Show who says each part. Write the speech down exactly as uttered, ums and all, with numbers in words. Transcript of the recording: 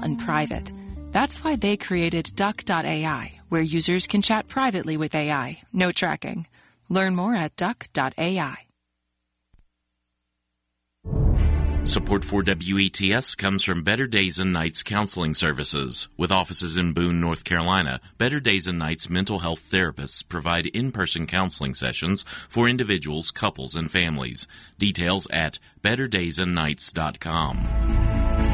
Speaker 1: and private. That's why they created Duck dot A I, where users can chat privately with A I, no tracking. Learn more at Duck dot A I.
Speaker 2: Support for W E T S comes from Better Days and Nights Counseling Services. With offices in Boone, North Carolina, Better Days and Nights mental health therapists provide in-person counseling sessions for individuals, couples, and families. Details at better days and nights dot com.